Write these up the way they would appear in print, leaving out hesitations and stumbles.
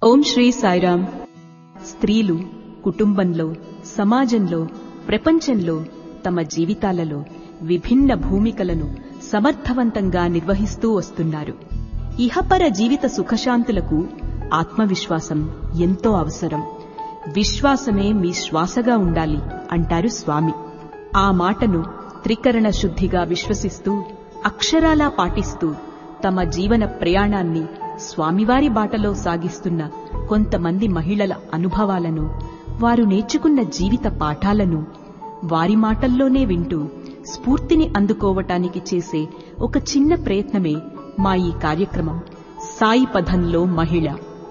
ఓం శ్రీ సాయిరాం. స్త్రీలు కుటుంబంలో, సమాజంలో, ప్రపంచంలో తమ జీవితాలలో విభిన్న భూమికలను సమర్థవంతంగా నిర్వహిస్తూ వస్తున్నారు. ఇహపర జీవిత సుఖశాంతులకు ఆత్మవిశ్వాసం ఎంతో అవసరం. విశ్వాసమే మీ శ్వాసగా ఉండాలి అంటారు స్వామి. ఆ మాటను త్రికరణ శుద్ధిగా విశ్వసిస్తూ, అక్షరాలా పాటిస్తూ తమ జీవన ప్రయాణాన్ని స్వామివారి బాటలో సాగిస్తున్న కొంతమంది మహిళల అనుభవాలను, వారు నేర్చుకున్న జీవిత పాఠాలను వారి మాటల్లోనే వింటూ స్ఫూర్తిని అందుకోవటానికి చేసే ఒక చిన్న ప్రయత్నమే మా ఈ కార్యక్రమం సాయి పథంలో మహిళ.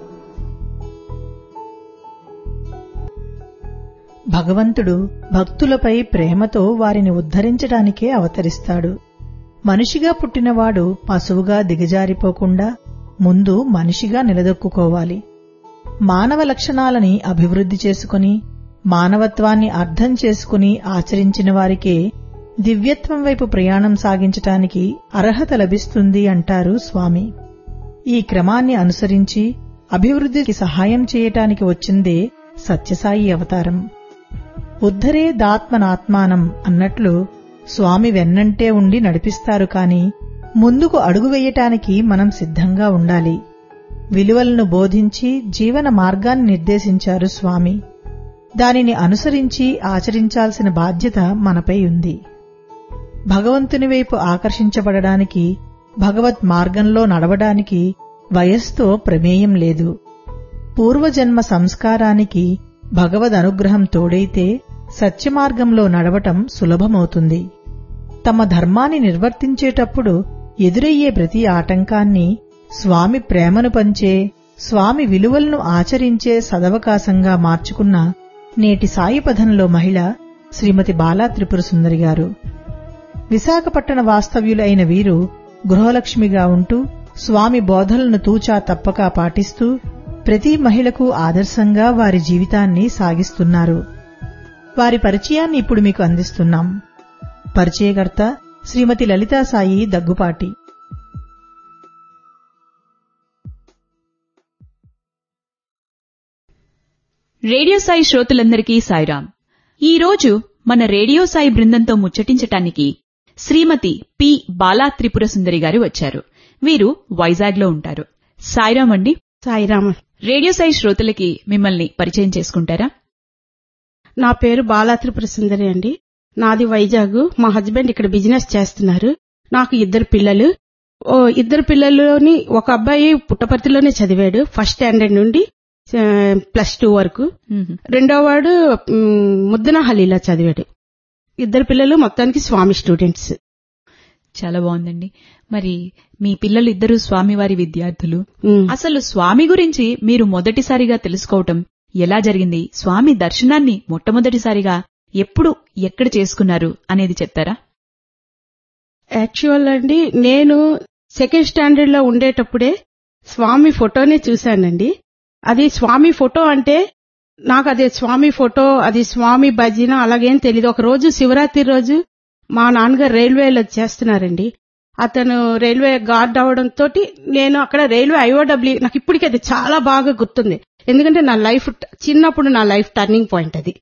భగవంతుడు భక్తులపై ప్రేమతో వారిని ఉద్ధరించడానికే అవతరిస్తాడు. మనిషిగా పుట్టినవాడు పశువుగా దిగజారిపోకుండా ముందు మనిషిగా నిలదొక్కుకోవాలి. మానవ లక్షణాలని అభివృద్ధి చేసుకుని, మానవత్వాన్ని అర్థం చేసుకుని ఆచరించిన వారికే దివ్యత్వం వైపు ప్రయాణం సాగించటానికి అర్హత లభిస్తుంది అంటారు స్వామి. ఈ క్రమాన్ని అనుసరించి అభివృద్ధికి సహాయం చేయటానికి వచ్చిందే సత్యసాయి అవతారం. ఉద్ధరే దాత్మనాత్మానం అన్నట్లు స్వామి వెన్నంటే ఉండి నడిపిస్తారు కాని ముందుకు అడుగు వేయటానికి మనం సిద్ధంగా ఉండాలి. విలువలను బోధించి జీవన మార్గాన్ని నిర్దేశించారు స్వామి. దానిని అనుసరించి ఆచరించాల్సిన బాధ్యత మనపై ఉంది. భగవంతుని వైపు ఆకర్షించబడడానికి, భగవత్ మార్గంలో నడవడానికి వయస్సుతో ప్రమేయం లేదు. పూర్వజన్మ సంస్కారానికి భగవద్ అనుగ్రహం తోడైతే సత్యమార్గంలో నడవటం సులభమవుతుంది. తమ ధర్మాన్ని నిర్వర్తించేటప్పుడు ఎదురయ్యే ప్రతి ఆటంకాన్ని స్వామి ప్రేమను పంచే, స్వామి విలువలను ఆచరించే సదవకాశంగా మార్చుకున్న నేటి సాయి పథంలో మహిళ శ్రీమతి బాలా త్రిపుర సుందరి గారు. విశాఖపట్టణ వాస్తవ్యులైన వీరు గృహలక్ష్మిగా ఉంటూ స్వామి బోధనలను తూచా తప్పక పాటిస్తూ ప్రతి మహిళకు ఆదర్శంగా వారి జీవితాన్ని సాగిస్తున్నారు. వారి పరిచయాన్ని ఇప్పుడు మీకు అందిస్తున్నాం. పరిచయకర్త శ్రీమతి లలితా సాయి దగ్గుపాటి. రేడియో సాయి శ్రోతలందరికీ సాయిరాం. ఈరోజు మన రేడియో సాయి బృందంతో ముచ్చటించటానికి శ్రీమతి పి బాలా త్రిపుర సుందరి గారు వచ్చారు. వీరు వైజాగ్లో ఉంటారు. సాయిరాం అండి. సాయిరామ. రేడియో సాయి శ్రోతలకి మిమ్మల్ని పరిచయం చేసుకుంటారా? నా పేరు బాలా త్రిపుర సుందరి అండి. నాది వైజాగ్. మా హస్బెండ్ ఇక్కడ బిజినెస్ చేస్తున్నారు. నాకు ఇద్దరు పిల్లలు. ఇద్దరు పిల్లల్లోని ఒక అబ్బాయి పుట్టపర్తిలోనే చదివాడు, ఫస్ట్ స్టాండర్డ్ నుండి +2 వరకు. రెండో వాడు ముద్దనహల్లిలో చదివాడు. ఇద్దరు పిల్లలు మొత్తానికి స్వామి స్టూడెంట్స్. చాలా బాగుందండి. మరి మీ పిల్లలు ఇద్దరు స్వామివారి విద్యార్థులు. అసలు స్వామి గురించి మీరు మొదటిసారిగా తెలుసుకోవటం ఎలా జరిగింది? స్వామి దర్శనాన్ని మొట్టమొదటిసారిగా ఎప్పుడు, ఎక్కడ చేసుకున్నారు అనేది చెప్తారా? యాక్చువల్ అండి, నేను సెకండ్ స్టాండర్డ్ లో ఉండేటప్పుడే స్వామి ఫోటోనే చూశానండి. అది స్వామి ఫోటో అంటే నాకు అదే స్వామి ఫోటో, అది స్వామి భజన అలాగేం తెలీదు. ఒక రోజు శివరాత్రి రోజు మా నాన్నగారు రైల్వేలో చేస్తున్నారండి. అతను రైల్వే గార్డ్ అవడంతో నేను అక్కడ రైల్వే IOW, నాకు ఇప్పటికీ అది చాలా బాగా గుర్తుంది. ఎందుకంటే నా లైఫ్ చిన్నప్పుడు నా లైఫ్ టర్నింగ్ పాయింట్ అది.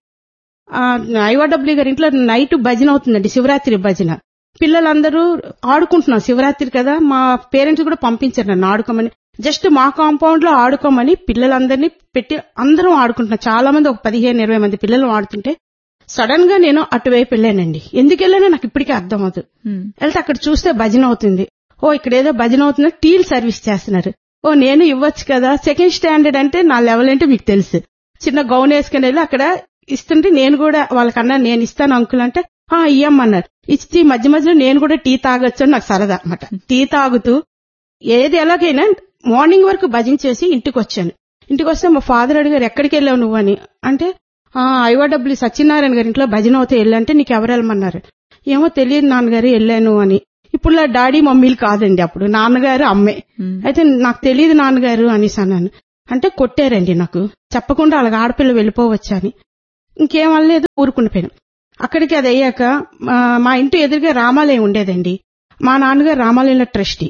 IOW గారి ఇంట్లో నైట్ భజన అవుతుందండి, శివరాత్రి భజన. పిల్లలందరూ ఆడుకుంటున్నాం, శివరాత్రి కదా, మా పేరెంట్స్ కూడా పంపించారు నన్ను ఆడుకోమని. జస్ట్ మా కాంపౌండ్ లో ఆడుకోమని పిల్లలందరినీ పెట్టి అందరం ఆడుకుంటున్నాం. చాలా మంది, ఒక 15-20 మంది పిల్లలు ఆడుతుంటే సడన్ గా నేను అటువైపు వెళ్ళానండి. ఎందుకు వెళ్ళానో నాకు ఇప్పటికీ అర్థం అవుతుంది. వెళ్తే అక్కడ చూస్తే భజన అవుతుంది. ఇక్కడ ఏదో భజన అవుతుంది, టీల్ సర్వీస్ చేస్తున్నారు. నేను ఇవ్వచ్చు కదా. సెకండ్ స్టాండర్డ్ అంటే నా లెవెల్ ఏంటో మీకు తెలుసు. చిన్న గౌన్ వేసుకుని వెళ్ళి అక్కడ ఇస్తుంటే నేను కూడా వాళ్ళకన్నా నేను ఇస్తాను అంకుల్ అంటే ఇయ్యమన్నారు. ఇచ్చి మధ్య మధ్యలో నేను కూడా టీ తాగొచ్చు అని నాకు సరదా అన్నమాట. టీ తాగుతూ ఏది ఎలాగైనా మార్నింగ్ వరకు భజన చేసి ఇంటికి వచ్చాను. ఇంటికి వస్తే మా ఫాదర్ అడిగారు, ఎక్కడికి వెళ్ళావు నువ్వు అని. అంటే IOW సత్యనారాయణ గారి ఇంట్లో భజన అవుతే వెళ్ళంటే నీకు ఎవరు వెళ్ళమన్నారు. ఏమో తెలియదు నాన్నగారు, వెళ్ళాను అని. ఇప్పుడు డాడీ మమ్మీలు కాదండి, అప్పుడు నాన్నగారు అమ్మే. అయితే నాకు తెలియదు నాన్నగారు అనేసి అన్నాను. అంటే కొట్టారండి నాకు, చెప్పకుండా అలాగ ఆడపిల్ల వెళ్ళిపోవచ్చా అని. ఇంకేం అనలేదు, ఊరుకుండిపోయాను. అక్కడికి అది అయ్యాక మా ఇంటి ఎదురుగా రామాలయం ఉండేదండి. మా నాన్నగారు రామాలయంలో ట్రస్టీ.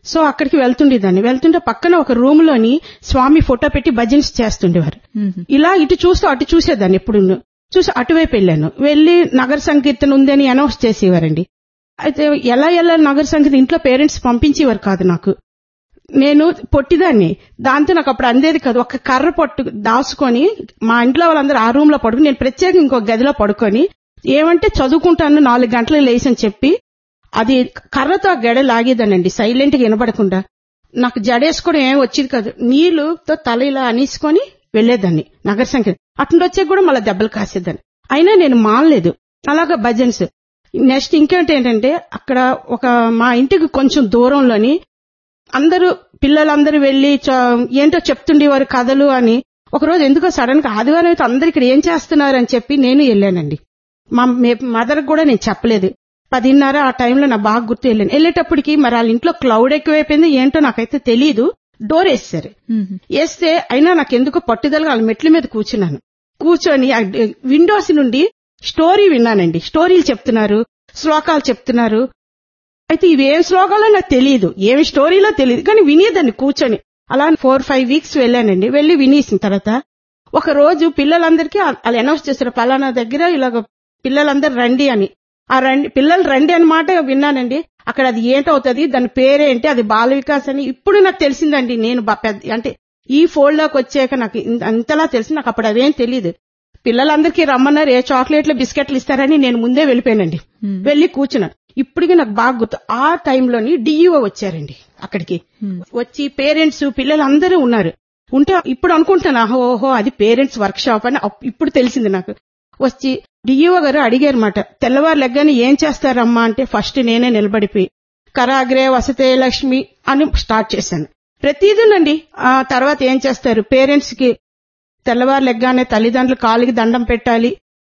సో అక్కడికి వెళ్తుంటే పక్కన ఒక రూమ్ లోని స్వామి ఫోటో పెట్టి భజన్స్ చేస్తుండేవారు. ఇలా ఇటు చూస్తూ అటు చూసేదాన్ని, ఎప్పుడు చూసి అటువైపు వెళ్ళాను. వెళ్లి నగర సంకీర్తన ఉందని అనౌన్స్ చేసేవారండి. అయితే ఎలా నగర సంకీర్తన ఇంట్లో పేరెంట్స్ పంపించేవారు కాదు. నాకు నేను పొట్టిదాన్ని, దాంతో నాకు అప్పుడు అందేది కాదు. ఒక కర్ర పట్టు దాచుకొని మా ఇంట్లో వాళ్ళందరూ ఆ రూమ్ లో పడుకుని, నేను ప్రత్యేకంగా ఇంకొక గదిలో పడుకొని ఏమంటే చదువుకుంటాను 4 గంటలకు లేచని చెప్పి అది కర్రతో ఆ గడ లాగేదానండి సైలెంట్ గా వినబడకుండా. నాకు జడేసుకోవడం ఏం వచ్చేది కాదు. నీళ్లుతో తల ఇలా అనేసుకొని వెళ్లేదాన్ని నగర సంకీర్తన. అటు వచ్చే కూడా మళ్ళీ దెబ్బలు కాసేదాన్ని. అయినా నేను మానలేదు. అలాగా భజన్స్. నెక్స్ట్ ఇంకేంటంటే అక్కడ మా ఇంటికి కొంచెం దూరంలోని అందరూ పిల్లలందరూ వెళ్లి ఏంటో చెప్తుండేవారు కథలు అని. ఒకరోజు ఎందుకో సడన్ గా ఆదివారం అయితే అందరు ఇక్కడ ఏం చేస్తున్నారని చెప్పి నేను వెళ్ళానండి. మా మదర్ కూడా నేను చెప్పలేదు. 10:30 ఆ టైంలో నా బాగా గుర్తు వెళ్ళాను. వెళ్ళేటప్పటికి మరి వాళ్ళ ఇంట్లో క్లౌడ్ ఎక్కువైపోయింది ఏంటో నాకైతే తెలీదు. డోర్ వేస్తారు. వేస్తే అయినా నాకెందుకో పట్టుదలగా వాళ్ళ మెట్ల మీద కూర్చొని విండోస్ నుండి స్టోరీ విన్నానండి. స్టోరీలు చెప్తున్నారు, శ్లోకాలు చెప్తున్నారు. అయితే ఇవేం శ్లోకాలో నాకు తెలియదు, ఏమి స్టోరీలో తెలియదు, కానీ వినేదాన్ని కూర్చొని. అలా 4-5 వీక్స్ వెళ్ళానండి. వెళ్లి వినేసిన తర్వాత ఒక రోజు పిల్లలందరికీ వాళ్ళు అనౌన్స్ చేశారు, పలానా దగ్గర ఇలాగ పిల్లలందరూ రండి అని. పిల్లలు రండి అన్నమాట విన్నానండి. అక్కడ అది ఏంటవుతుంది, దాని పేరేంటి, అది బాల వికాస్ అని ఇప్పుడు నాకు తెలిసిందండి. నేను అంటే ఈ ఫోల్డ్ లోకి వచ్చాక నాకు అంతలా తెలిసి, నాకు అప్పుడు అదేం తెలియదు. పిల్లలందరికీ రమ్మన్నారు, ఏ చాక్లెట్లు బిస్కెట్లు ఇస్తారని నేను ముందే వెళ్ళిపోయానండి. వెళ్లి కూర్చున్నాను. ఇప్పటికీ నాకు బాగా గుర్తు. ఆ టైంలోని డిఈఓ వచ్చారండి అక్కడికి. వచ్చి పేరెంట్స్ పిల్లలందరూ ఉన్నారు. ఉంటే ఇప్పుడు అనుకుంటున్నాను, ఓహో అది పేరెంట్స్ వర్క్ షాప్ అని ఇప్పుడు తెలిసింది నాకు. వచ్చి డిఈఓ గారు అడిగారన్నమాట, తెల్లవారు లెగ్గాని ఏం చేస్తారమ్మా అంటే ఫస్ట్ నేనే నిలబడిపోయి కరాగ్రే వసతే లక్ష్మి అని స్టార్ట్ చేశాను. ప్రతిదీనండి. ఆ తర్వాత ఏం చేస్తారు, పేరెంట్స్ కి తెల్లవారు లెగ్గానే తల్లిదండ్రులు కాలికి దండం పెట్టాలి.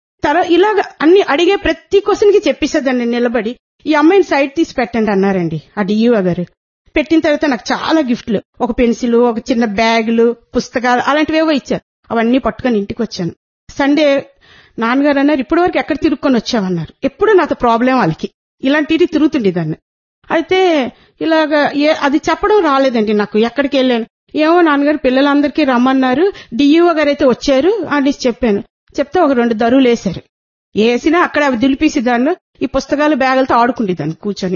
ఇలాగ అన్ని అడిగే ప్రతి క్వశ్చన్ కి చెప్పేసేదాన్ని నిలబడి. ఈ అమ్మాయిని సైడ్ తీసి పెట్టండి అన్నారండి ఆ డిఈఓ గారు. పెట్టిన తర్వాత నాకు చాలా గిఫ్ట్లు, ఒక పెన్సిల్, ఒక చిన్న బ్యాగులు, పుస్తకాలు అలాంటివేవో ఇచ్చారు. అవన్నీ పట్టుకొని ఇంటికి వచ్చాను. సండే నాన్నగారు అన్నారు, ఇప్పటి వరకు ఎక్కడ తిరుక్కొని వచ్చావన్నారు. ఎప్పుడు నాతో ప్రాబ్లం వాళ్ళకి, ఇలాంటివి తిరుగుతుండేదాన్ని. అయితే ఇలాగా అది చెప్పడం రాలేదండి నాకు. ఎక్కడికి వెళ్ళాను, ఏమో నాన్నగారు పిల్లలందరికీ రమ్మన్నారు, డిఈఓ గారు అయితే వచ్చారు అని చెప్పాను. చెప్తే ఒక 2 దరువులు వేశారు. వేసినా అక్కడ అవి దులిపేసేదాన్ని, ఈ పుస్తకాలు బ్యాగులతో ఆడుకుండేదాన్ని కూర్చొని.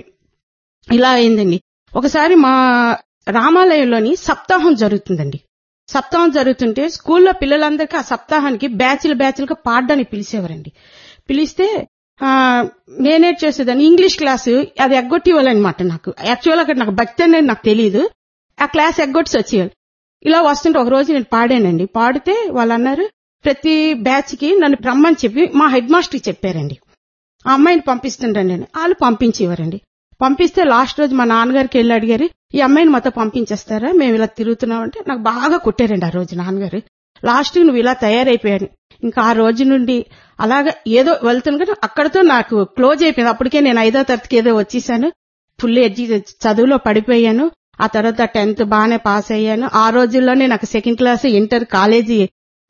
ఇలా అయిందండి. ఒకసారి మా రామాలయంలోని సప్తాహం జరుగుతుందండి. సప్తాహం జరుగుతుంటే స్కూల్లో పిల్లలందరికీ ఆ సప్తాహానికి బ్యాచ్లుగా పాడడానికి పిలిచేవారండి. పిలిస్తే నేనే చేసేదాన్ని. ఇంగ్లీష్ క్లాసు అది ఎగ్గొట్టి ఇవ్వాలన్నమాట. నాకు యాక్చువల్ అక్కడ నాకు భక్తి అనేది నాకు తెలియదు. ఆ క్లాస్ ఎగ్గొట్టి వచ్చేవాళ్ళు. ఇలా వస్తుంటే ఒక రోజు నేను పాడానండి. పాడితే వాళ్ళు అన్నారు, ప్రతి బ్యాచ్ కి నన్ను రమ్మని చెప్పి మా హెడ్ మాస్టర్కి చెప్పారండి. ఆ అమ్మాయిని పంపిస్తుండండి అని. వాళ్ళు పంపించేవారండి. పంపిస్తే లాస్ట్ రోజు మా నాన్నగారికి వెళ్ళి అడిగారు, ఈ అమ్మాయిని మాతో పంపించేస్తారా, మేము ఇలా తిరుగుతున్నామంటే నాకు బాగా కొట్టారండి ఆ రోజు నాన్నగారు. లాస్ట్ నువ్వు ఇలా తయారైపోయాను. ఇంకా ఆ రోజు నుండి అలాగా ఏదో వెళ్తాను కదా, అక్కడతో నాకు క్లోజ్ అయిపోయింది. అప్పటికే నేను 5వ తరగతికి ఏదో వచ్చేసాను. ఫుల్ చదువులో పడిపోయాను. ఆ తర్వాత 10th బాగానే పాస్ అయ్యాను. ఆ రోజుల్లోనే నాకు 2nd క్లాస్, ఇంటర్, కాలేజీ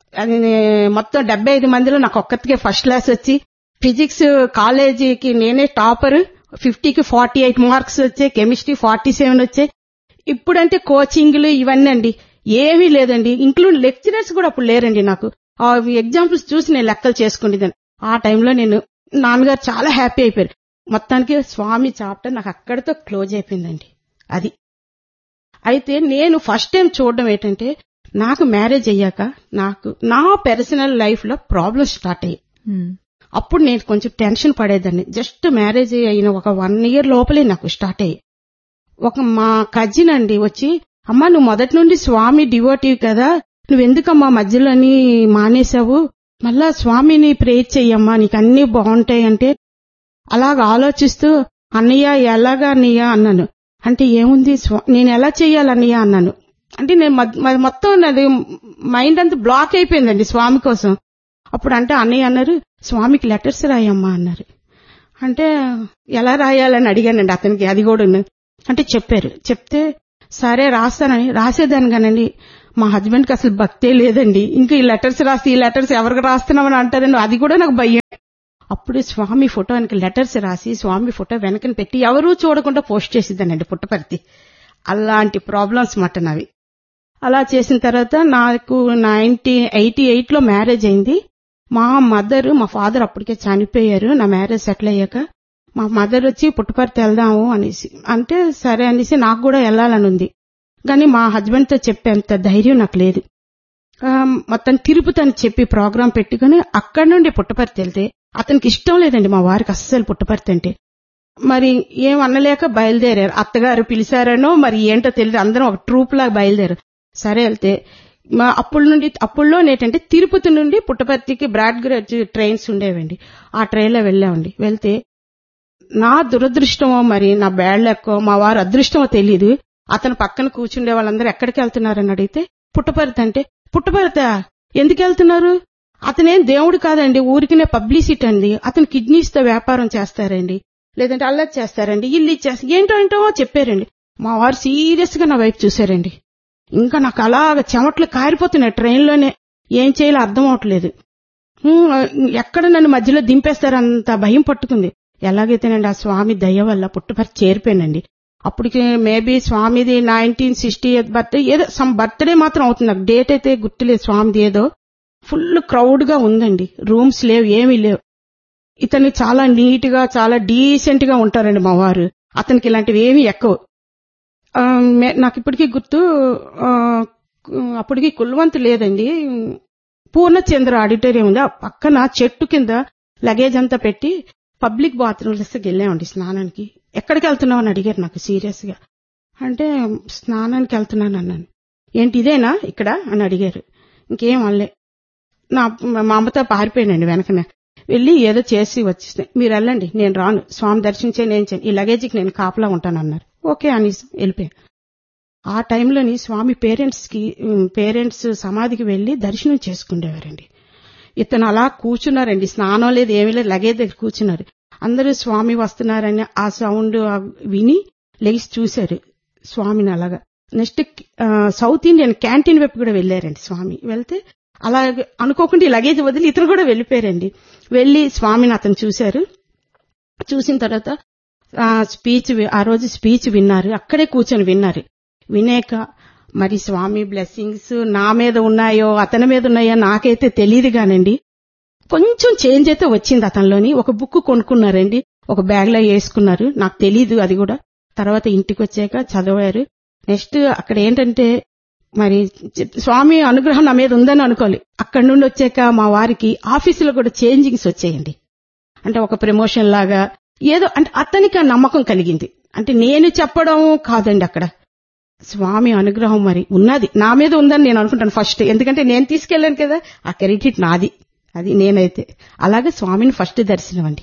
మొత్తం 75 మందిలో నాకు ఒక్కతికే ఫస్ట్ క్లాస్ వచ్చి, ఫిజిక్స్ కాలేజీకి నేనే టాపర్. 50కి 48 మార్క్స్ వచ్చాయి. కెమిస్ట్రీ 47 వచ్చాయి. ఇప్పుడంటే కోచింగ్లు ఇవన్నీ అండి ఏమీ లేదండి. ఇంక్లూడ్ లెక్చరర్స్ కూడా అప్పుడు లేరండి. నాకు ఆ ఎగ్జాంపుల్స్ చూసి నేను లెక్కలు చేసుకునేదాన్ని. ఆ టైంలో నేను నాన్నగారు చాలా హ్యాపీ అయిపోయారు. మొత్తానికి స్వామి చాప్టర్ నాకు అక్కడితో క్లోజ్ అయిపోయిందండి. అది అయితే నేను ఫస్ట్ టైం చూడడం ఏంటంటే, నాకు మ్యారేజ్ అయ్యాక నాకు నా పర్సనల్ లైఫ్ లో ప్రాబ్లమ్స్ స్టార్ట్ అయ్యాయి. అప్పుడు నేను కొంచెం టెన్షన్ పడేదాన్ని. జస్ట్ మ్యారేజ్ అయిన ఒక 1 year లోపలే నాకు స్టార్ట్ అయ్యాయి. మా కజిన్ అండి వచ్చి, అమ్మా నువ్వు మొదటి నుండి స్వామి డివోటివ్ కదా, నువ్వెందుకమ్మా మధ్యలోని మానేశావు, మళ్ళా స్వామిని ప్రేయర్ చెయ్యమ్మా, నీకు అన్ని బాగుంటాయి అంటే, అలాగ ఆలోచిస్తూ అన్నయ్య ఎలాగా అన్నయ్య అన్నాను. అంటే ఏముంది నేను ఎలా చెయ్యాలన్నయ్య అన్నాను. అంటే నేను మొత్తం నాది మైండ్ అంతా బ్లాక్ అయిపోయిందండి స్వామి కోసం. అప్పుడు అంటే అన్నయ్య అన్నారు, స్వామికి లెటర్స్ రాయమ్మా అన్నారు. అంటే ఎలా రాయాలని అడిగానండి అతనికి. అది కూడా అంటే చెప్పారు. చెప్తే సరే రాస్తానని రాసేదాన్ని. కానండి మా హస్బెండ్కి అసలు భక్తే లేదండి. ఇంకా ఈ లెటర్స్ రాసి ఈ లెటర్స్ ఎవరికి రాస్తున్నామని అంటారండి, అది కూడా నాకు భయం. అప్పుడు స్వామి ఫోటోనికి లెటర్స్ రాసి స్వామి ఫోటో వెనకని పెట్టి ఎవరూ చూడకుండా పోస్ట్ చేసిద్దానండి పుట్టపర్తి. అలాంటి ప్రాబ్లమ్స్ మాట నావి. అలా చేసిన తర్వాత నాకు 1988లో మ్యారేజ్ అయింది. మా ఫాదర్ అప్పటికే చనిపోయారు. నా మ్యారేజ్ సెటిల్ అయ్యాక మా మదర్ వచ్చి పుట్టపర్తి వెళ్దాము అనేసి అంటే సరే అనేసి నాకు కూడా వెళ్ళాలని ఉంది. కానీ మా హస్బెండ్తో చెప్పేంత ధైర్యం నాకు లేదు. మొత్తం తిరుపతి అని చెప్పి ప్రోగ్రాం పెట్టుకుని అక్కడి నుండి పుట్టపర్తి వెళ్తే అతనికి ఇష్టం లేదండి మా వారికి అస్సలు పుట్టపర్తి అంటే. మరి ఏం అనలేక బయలుదేరారు. అత్తగారు పిలిచారనో మరి ఏంటో తెలియదు, అందరం ఒక ట్రూప్ లాగా బయలుదేరారు. సరే వెళ్తే అప్పుడులో ఏంటంటే తిరుపతి నుండి పుట్టపర్తికి బ్రాడ్ గేజ్ ట్రైన్స్ ఉండేవండి. ఆ ట్రైన్లో వెళ్ళామండి. వెళ్తే నా దురదృష్టమో మరి నా బ్యాడ్ లక్కో మా వారు అదృష్టమో తెలియదు, అతను పక్కన కూర్చుండే వాళ్ళందరూ ఎక్కడికి వెళ్తున్నారని అడిగితే పుట్టపర్తి అంటే, పుట్టపర్తి ఎందుకు వెళ్తున్నారు? అతనేం దేవుడు కాదండి, ఊరికినే పబ్లిసిటీ అండి. అతను కిడ్నీస్ తో వ్యాపారం చేస్తారండి, లేదంటే అల్లరి చేస్తారండి, ఇల్లు ఇచ్చేస్తారు, ఏంటో చెప్పారండి. మా వారు సీరియస్ గా నా వైపు చూశారండి. ఇంకా నాకు అలాగ చెమట్లు కారిపోతున్నాయి ట్రైన్లోనే, ఏం చేయాలో అర్థం అవట్లేదు. ఎక్కడ నన్ను మధ్యలో దింపేస్తారంత భయం పట్టుకుంది. ఎలాగైతేనండి ఆ స్వామి దయ వల్ల పుట్టపర్తి చేరిపోయానండి. అప్పటికి మేబీ స్వామిది 1968 బర్త్డే, ఏదో సమ్ బర్త్డే మాత్రం అవుతుంది, నాకు డేట్ అయితే గుర్తులేదు స్వామిది. ఏదో ఫుల్ క్రౌడ్ గా ఉందండి, రూమ్స్ లేవు, ఏమీ లేవు. ఇతన్ని చాలా నీట్ గా చాలా డీసెంట్ గా ఉంటారండి మా వారు. అతనికి ఇలాంటివి ఏమీ ఎక్కువ. నాకు ఇప్పటికీ గుర్తు, అప్పటికి కుల్వంతు లేదండి, పూర్ణచంద్ర ఆడిటోరియం ఉంది, ఆ పక్కన చెట్టు కింద లగేజ్ అంతా పెట్టి పబ్లిక్ బాత్రూమ్స్కి వెళ్ళామండి స్నానానికి. ఎక్కడికి వెళ్తున్నావు అని అడిగారు నాకు సీరియస్ గా. అంటే స్నానానికి వెళ్తున్నాను అన్నాను. ఏంటి ఇదేనా ఇక్కడ అని అడిగారు. ఇంకేం వాళ్ళే మా అమ్మతో పారిపోయానండి వెనకనే. వెళ్ళి ఏదో చేసి వచ్చేస్తే, మీరు వెళ్ళండి నేను రాను, స్వామి దర్శించే నేను చేయను, ఈ లగేజ్కి నేను కాపలా ఉంటానన్నారు. ఓకే అని వెళ్ళిపోయాను. ఆ టైంలోని స్వామి పేరెంట్స్ సమాధికి వెళ్లి దర్శనం చేసుకునేవారండి. ఇతను అలా కూర్చున్నారండి, స్నానం లేదు ఏమీ లేదు, లగేజ్ దగ్గర కూర్చున్నారు. అందరూ స్వామి వస్తున్నారని ఆ సౌండ్ విని లెగిసి చూశారు స్వామిని. అలాగా నెక్స్ట్ సౌత్ ఇండియన్ క్యాంటీన్ వైపు కూడా వెళ్లారండి స్వామి. వెళ్తే అలా అనుకోకుండా ఈ లగేజ్ వదిలి ఇతను కూడా వెళ్లిపోయారండి. వెళ్లి స్వామిని అతను చూశారు. చూసిన తర్వాత ఆ రోజు స్పీచ్ విన్నారు, అక్కడే కూర్చొని విన్నారు. వినేక మరి స్వామి బ్లెస్సింగ్స్ నా మీద ఉన్నాయో అతని మీద ఉన్నాయో నాకైతే తెలియదు కానండి, కొంచెం చేంజ్ అయితే వచ్చింది అతనిలోని. ఒక బుక్ కొనుక్కున్నారండి, ఒక బ్యాగ్ లో వేసుకున్నారు, నాకు తెలీదు అది కూడా. తర్వాత ఇంటికి వచ్చాక చదివారు. నెక్స్ట్ అక్కడ ఏంటంటే మరి స్వామి అనుగ్రహం నా మీద ఉందని అనుకోవాలి. అక్కడి నుండి వచ్చాక మా వారికి ఆఫీసులో కూడా చేంజింగ్స్ వచ్చాయండి. అంటే ఒక ప్రమోషన్ లాగా ఏదో, అంటే అతనికి ఆ నమ్మకం కలిగింది. అంటే నేను చెప్పడం కాదండి, అక్కడ స్వామి అనుగ్రహం మరి ఉన్నది నా మీద ఉందని నేను అనుకుంటాను ఫస్ట్. ఎందుకంటే నేను తీసుకెళ్ళాను కదా, ఆ క్రెడిట్ నాది. అది నేనైతే అలాగే స్వామిని ఫస్ట్ దర్శనం అండి.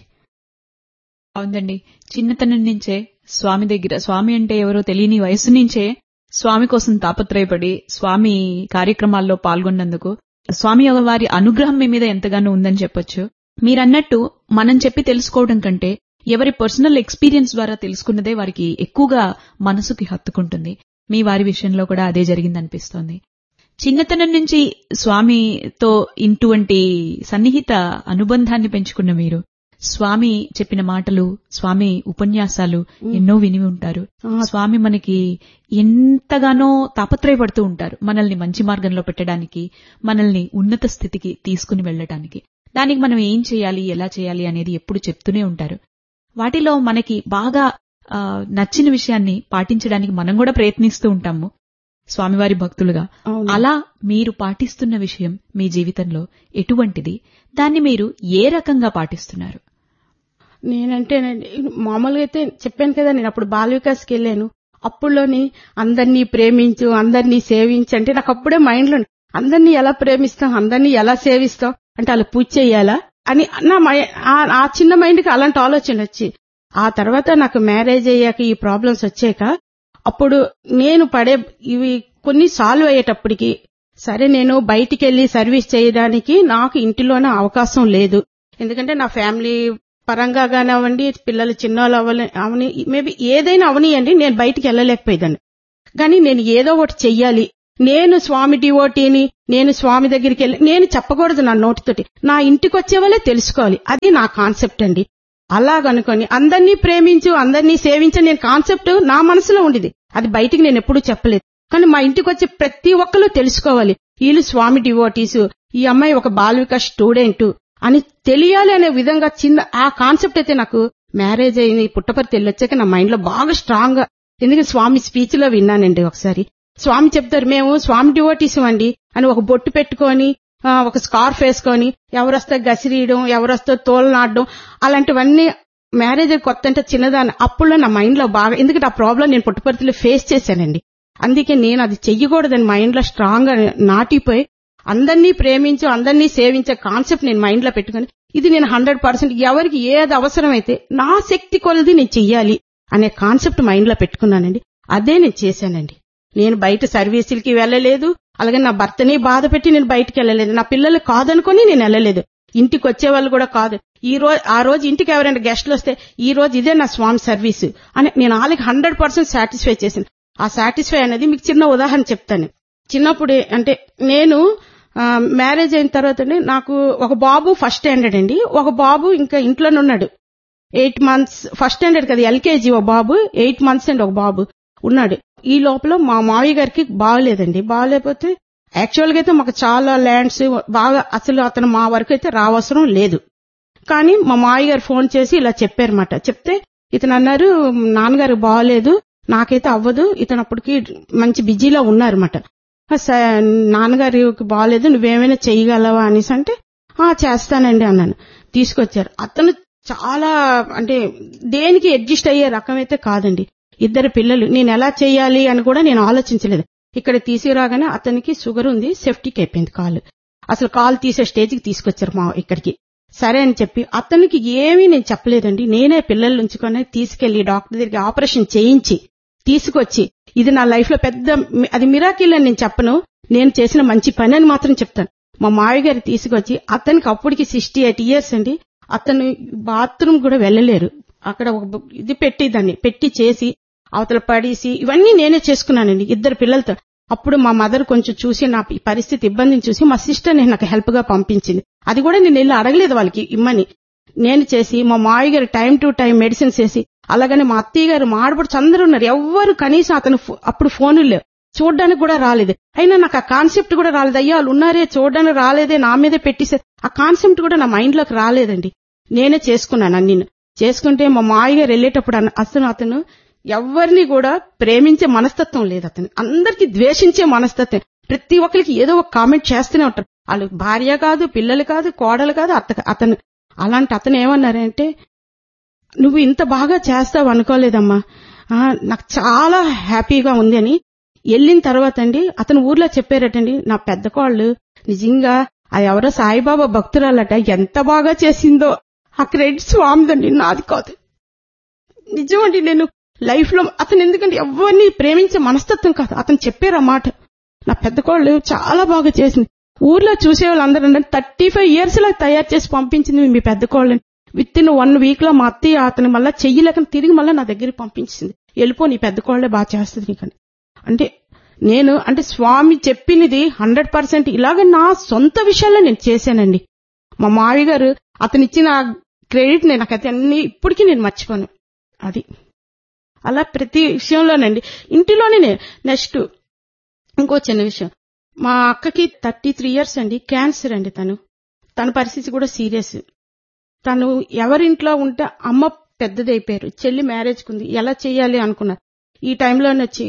అవునండి, చిన్నతనం నుంచే స్వామి దగ్గర, స్వామి అంటే ఎవరో తెలియని వయసు నుంచే స్వామి కోసం తాపత్రయపడి స్వామి కార్యక్రమాల్లో పాల్గొన్నందుకు స్వామి వారి అనుగ్రహం మీ మీద ఎంతగానో ఉందని చెప్పొచ్చు. మీరన్నట్టు మనం చెప్పి తెలుసుకోవడం కంటే ఎవరి పర్సనల్ ఎక్స్పీరియన్స్ ద్వారా తెలుసుకున్నదే వారికి ఎక్కువగా మనసుకి హత్తుకుంటుంది. మీ వారి విషయంలో కూడా అదే జరిగిందనిపిస్తోంది. చిన్నతనం నుంచి స్వామితో ఇటువంటి సన్నిహిత అనుబంధాన్ని పెంచుకున్న మీరు స్వామి చెప్పిన మాటలు, స్వామి ఉపన్యాసాలు ఎన్నో విని ఉంటారు. స్వామి మనకి ఎంతగానో తాపత్రయపడుతూ ఉంటారు మనల్ని మంచి మార్గంలో పెట్టడానికి, మనల్ని ఉన్నత స్థితికి తీసుకుని వెళ్లడానికి. దానికి మనం ఏం చేయాలి, ఎలా చేయాలి అనేది ఎప్పుడు చెప్తూనే ఉంటారు. వాటిలో మనకి బాగా నచ్చిన విషయాన్ని పాటించడానికి మనం కూడా ప్రయత్నిస్తూ ఉంటాము స్వామివారి భక్తులుగా. అలా మీరు పాటిస్తున్న విషయం మీ జీవితంలో ఎటువంటిది? దాన్ని మీరు ఏ రకంగా పాటిస్తున్నారు? నేనంటేనండి మామూలుగా అయితే చెప్పాను కదా, నేను అప్పుడు బాల వికాస్కి వెళ్ళాను. అప్పుడులోని అందరినీ ప్రేమించు, అందరినీ సేవించు అంటే నాకు అప్పుడే మైండ్లో అందరినీ ఎలా ప్రేమిస్తాం, అందరినీ ఎలా సేవిస్తాం అంటే అలా పూజ చేయాలా అని ఆ చిన్న మైండ్కి అలాంటి ఆలోచన వచ్చి, ఆ తర్వాత నాకు మ్యారేజ్ అయ్యాక ఈ ప్రాబ్లమ్స్ వచ్చాక అప్పుడు నేను పడే ఇవి కొన్ని సాల్వ్ అయ్యేటప్పటికి, సరే నేను బయటికి వెళ్లి సర్వీస్ చేయడానికి నాకు ఇంటిలోనే అవకాశం లేదు. ఎందుకంటే నా ఫ్యామిలీ పరంగా కానివ్వండి, పిల్లలు చిన్నోళ్ళు అవని మేబీ ఏదైనా అవనియండి, నేను బయటికి వెళ్ళలేకపోయేదాన్ని. కానీ నేను ఏదో ఒకటి చెయ్యాలి, నేను స్వామి డివోటీని, నేను స్వామి దగ్గరికి వెళ్ళి నేను చెప్పకూడదు నా నోటితోటి, నా ఇంటికి వచ్చే వాళ్ళే తెలుసుకోవాలి. అది నా కాన్సెప్ట్ అండి. అలాగనుకొని అందరినీ ప్రేమించు, అందరినీ సేవించు నేను కాన్సెప్ట్ నా మనసులో ఉండేది. అది బయటికి నేను ఎప్పుడూ చెప్పలేదు. కానీ మా ఇంటికి వచ్చి ప్రతి ఒక్కరు తెలుసుకోవాలి, వీళ్ళు స్వామి డివోటీసు, ఈ అమ్మాయి ఒక బాల వికాస్ స్టూడెంట్ అని తెలియాలి అనే విధంగా చిన్న ఆ కాన్సెప్ట్ అయితే నాకు మ్యారేజ్ అయింది పుట్టపర్తి వెళ్ళొచ్చాక నా మైండ్ లో బాగా స్ట్రాంగ్ గా, ఎందుకంటే స్వామి స్పీచ్ లో విన్నానండి. ఒకసారి స్వామి చెప్తారు, మేము స్వామి డివోటీస్ అండి అని ఒక బొట్టు పెట్టుకొని ఒక స్కార్ఫ్ వేసుకొని ఎవరొస్తే గసిరీయడం, ఎవరొస్తే తోలు నాడడం, అలాంటివన్నీ మ్యారేజ్ కొత్త అంటే చిన్నదాన్ని అప్పుడులో నా మైండ్ లో బాగా, ఎందుకంటే ఆ ప్రాబ్లం నేను పుట్టపర్తిలో ఫేస్ చేశానండి. అందుకే నేను అది చెయ్యకూడదని మైండ్ లో స్ట్రాంగ్ గా నాటిపోయి అందరినీ ప్రేమించు అందరినీ సేవించే కాన్సెప్ట్ నేను మైండ్ లో పెట్టుకుని ఇది నేను 100% ఎవరికి ఏది అవసరమైతే నా శక్తి కొలది నేను చెయ్యాలి అనే కాన్సెప్ట్ మైండ్ లో పెట్టుకున్నానండి. అదే నేను చేశానండి. నేను బయట సర్వీసులకి వెళ్ళలేదు, అలాగే నా భర్తని బాధ పెట్టి నేను బయటకు వెళ్ళలేదు, నా పిల్లలు కాదనుకుని నేను వెళ్ళలేదు, ఇంటికి వచ్చేవాళ్ళు కూడా కాదు. ఆ రోజు ఇంటికి ఎవరైనా గెస్టులు వస్తే ఈ రోజు ఇదే నా స్వామి సర్వీసు అని నేను వాళ్ళకి 100% సాటిస్ఫై చేశాను. ఆ సాటిస్ఫై అనేది మీకు చిన్న ఉదాహరణ చెప్తాను. చిన్నప్పుడు అంటే నేను మ్యారేజ్ అయిన తర్వాత నాకు ఒక బాబు ఫస్ట్ స్టాండర్డ్ అండి, ఒక బాబు ఇంకా ఇంట్లోనే ఉన్నాడు 8 months, ఫస్ట్ స్టాండర్డ్ కదా ఎల్కేజీ, ఒక బాబు 8 months అండి, ఒక బాబు ఉన్నాడు. ఈ లోపల మా మావయ్య గారికి బాగలేదండి. బాగలేకపోతే యాక్చువల్ గా అయితే మాకు చాలా ల్యాండ్స్ బాగా, అసలు అతను మా వరకు అయితే రావసరం లేదు. కానీ మా మావయ్య గారు ఫోన్ చేసి ఇలా చెప్పారన్నమాట. చెప్తే ఇతను అన్నారు, నాన్నగారు బాగలేదు, నాకైతే అవ్వదు, ఇతను అప్పటికి మంచి బిజీలో ఉన్నారన్నమాట. నాన్నగారికి బాగలేదు, నువ్వేమైనా చేయగలవా అనేసి అంటే చేస్తానండి అన్నాను. తీసుకొచ్చారు. అతను చాలా అంటే దేనికి అడ్జస్ట్ అయ్యే రకమైతే కాదండి. 2 పిల్లలు, నేను ఎలా చేయాలి అని కూడా నేను ఆలోచించలేదు. ఇక్కడ తీసుకురాగానే అతనికి షుగర్ ఉంది, సెప్టిక్ అయిపోయింది కాలు, అసలు కాలు తీసే స్టేజ్కి తీసుకొచ్చారు మా ఇక్కడికి. సరే అని చెప్పి అతనికి ఏమీ నేను చెప్పలేదండి. నేనే పిల్లలు ఉంచుకొని తీసుకెళ్లి డాక్టర్ దగ్గరికి ఆపరేషన్ చేయించి తీసుకొచ్చి, ఇది నా లైఫ్ లో పెద్ద, అది మిరాకిల్ అని నేను చెప్పను, నేను చేసిన మంచి పని అని మాత్రం చెప్తాను. మా మావయ్య గారు తీసుకొచ్చి, అతనికి అప్పటికి 68 years అండి, అతను బాత్రూమ్ కూడా వెళ్ళలేరు. అక్కడ ఒక ఇది పెట్టి దాన్ని పెట్టి చేసి అవతల పడేసి ఇవన్నీ నేనే చేసుకున్నానండి 2 పిల్లలతో. అప్పుడు మా మదర్ కొంచెం చూసి నా పరిస్థితి ఇబ్బందిని చూసి మా సిస్టర్ నాకు హెల్ప్ గా పంపించింది. అది కూడా నేను వెళ్ళి అడగలేదు వాళ్ళకి ఇమ్మని, నేను చేసి మా మావయ్య గారు టైం టు టైం మెడిసిన్స్ వేసి, అలాగనే మా అత్తయ్య గారు మా ఆడపడుచు అందరూ ఉన్నారు, ఎవ్వరు కనీసం అతను అప్పుడు ఫోన్లు లేవు, చూడడానికి కూడా రాలేదు. అయినా నాకు ఆ కాన్సెప్ట్ కూడా రాలేదు, అయ్యో వాళ్ళు ఉన్నారే చూడడానికి రాలేదే, నా మీదే పెట్టేసే ఆ కాన్సెప్ట్ కూడా నా మైండ్ లోకి రాలేదండి. నేనే చేసుకున్నాను అన్ని. చేసుకుంటే మా మావయ్య గారు వెళ్ళేటప్పుడు అతను ఎవరిని కూడా ప్రేమించే మనస్తత్వం లేదు, అతను అందరికీ ద్వేషించే మనస్తత్వం. ప్రతి ఒక్కరికి ఏదో ఒక కామెంట్ చేస్తూనే ఉంటారు, వాళ్ళు భార్య కాదు, పిల్లలు కాదు, కోడలు కాదు, అతను. అలాంటి అతను ఏమన్నారంటే, నువ్వు ఇంత బాగా చేస్తావు అనుకోలేదమ్మా, నాకు చాలా హ్యాపీగా ఉంది అని. వెళ్ళిన తర్వాత అండి అతను ఊర్లో చెప్పారటండి, నా పెద్ద కోళ్ళు నిజంగా ఆ ఎవరో సాయిబాబా భక్తురాలట, ఎంత బాగా చేసిందో, ఆ క్రెడిట్ స్వామిదండి, నాది కాదు. నిజమండి, నేను లైఫ్ లో అతను ఎందుకంటే ఎవరిని ప్రేమించే మనస్తత్వం కాదు, అతను చెప్పారు ఆ మాట, నా పెద్ద కోళ్ళు చాలా బాగా చేసింది. ఊర్లో చూసే వాళ్ళందరూ 35 years లా తయారు చేసి పంపించింది మీ పెద్ద కోళ్ళని. విత్ ఇన్ 1 week లో మా అత్తయ్య అతను మళ్ళీ చెయ్యలేక తిరిగి మళ్ళీ నా దగ్గరికి పంపించింది, వెళ్ళిపో నీ పెద్ద కోళ్లే బాగా చేస్తుంది నీకని. అంటే నేను అంటే స్వామి చెప్పినది 100% ఇలాగ నా సొంత విషయాల్లో నేను చేశానండి. మా మావి గారు అతను ఇచ్చిన క్రెడిట్ నాకైతే అన్ని ఇప్పటికీ నేను మర్చిపోను. అది అలా ప్రతి విషయంలోనండి, ఇంటిలోనే. నెక్స్ట్ ఇంకో చిన్న విషయం, మా అక్కకి 33 years అండి, క్యాన్సర్ అండి. తన పరిస్థితి కూడా సీరియస్. తను ఎవరింట్లో ఉంటే అమ్మ పెద్దదైపోయారు, చెల్లి మ్యారేజ్కి ఉంది, ఎలా చేయాలి అనుకున్నారు. ఈ టైంలోనే వచ్చి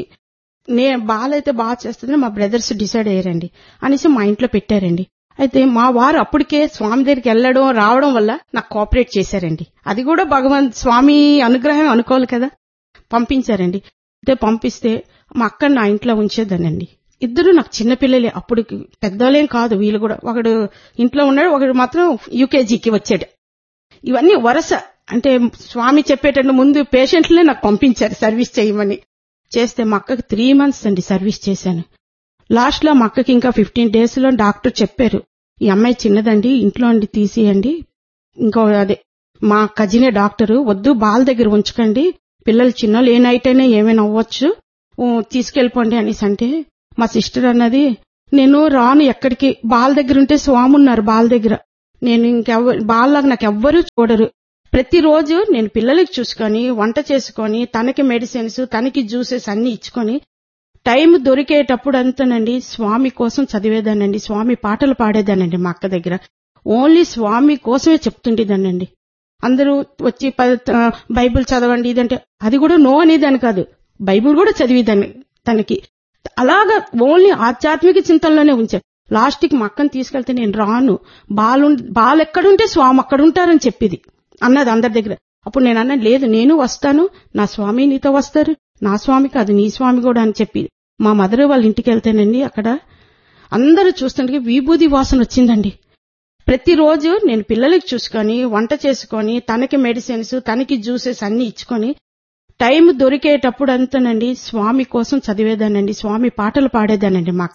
బాలైతే బాగా చేస్తుందని మా బ్రదర్స్ డిసైడ్ అయ్యారండి అనేసి మా ఇంట్లో పెట్టారండి. అయితే మా వారు అప్పటికే స్వామి దగ్గరికి వెళ్ళడం రావడం వల్ల నాకు కోఆపరేట్ చేశారండి. అది కూడా స్వామి అనుగ్రహం అనుకోవాలి కదా, పంపించారండి. అయితే పంపిస్తే మా అక్క నా ఇంట్లో ఉంచేదానండి. 2 నాకు చిన్నపిల్లలే, అప్పుడు పెద్దోళ్ళేం కాదు వీళ్ళు కూడా. ఒకడు ఇంట్లో ఉన్నాడు, ఒకడు మాత్రం యూకేజీకి వచ్చాడు. ఇవన్నీ వరస అంటే స్వామి చెప్పేటట్టు ముందు పేషెంట్లే నాకు పంపించారు సర్వీస్ చేయమని. చేస్తే మా అక్కకి 3 months అండి సర్వీస్ చేశాను. లాస్ట్ లో మా అక్కకి ఇంకా 15 days లో డాక్టర్ చెప్పారు, ఈ అమ్మాయి చిన్నదండి, ఇంట్లో అండి తీసేయండి. ఇంకో అదే మా కజినే డాక్టరు, వద్దు బాల దగ్గర ఉంచకండి, పిల్లలు చిన్నోళ్ళు ఏ నైట్ అయినా ఏమైనా అవ్వచ్చు, తీసుకెళ్ళిపోండి అనేసి అంటే మా సిస్టర్ అన్నది, నేను రాను ఎక్కడికి, బాల దగ్గర ఉంటే స్వామి ఉన్నారు బాల దగ్గర, నేను బాల్లాగా నాకు ఎవ్వరూ చూడరు, ప్రతిరోజు నేను పిల్లలకి చూసుకొని వంట చేసుకొని తనకి మెడిసిన్స్ తనకి జ్యూసెస్ అన్ని ఇచ్చుకొని టైం దొరికేటప్పుడు అంతానండి స్వామి కోసం చదివేదానండి, స్వామి పాటలు పాడేదానండి. మా అక్క దగ్గర ఓన్లీ స్వామి కోసమే చెప్తుండేదానండి. అందరూ వచ్చి బైబిల్ చదవండి ఇదంటే అది కూడా నో అనేదాన్ని కాదు, బైబిల్ కూడా చదివేదాన్ని తనకి. అలాగా ఓన్లీ ఆధ్యాత్మిక చింతనలోనే ఉంచాను. లాస్ట్కి మా అక్కని తీసుకెళ్తే నేను రాను, బాలు ఎక్కడుంటే స్వామి అక్కడుంటారని చెప్పేది అన్నది అందరి దగ్గర. అప్పుడు నేను అన్నాను, లేదు నేను వస్తాను, నా స్వామి నీతో వస్తారు, నా స్వామి కాదు నీ స్వామి కూడా అని చెప్పి మా మదర్ వాళ్ళ ఇంటికి వెళ్తేనండి అక్కడ అందరూ చూస్తుంటే విభూది వాసన వచ్చిందండి. ప్రతిరోజు నేను పిల్లలకి చూసుకొని వంట చేసుకొని తనకి మెడిసిన్స్ తనకి జ్యూసెస్ అన్ని ఇచ్చుకొని టైం దొరికేటప్పుడు అంతానండి స్వామి కోసం చదివేదానండి, స్వామి పాటలు పాడేదానండి. మా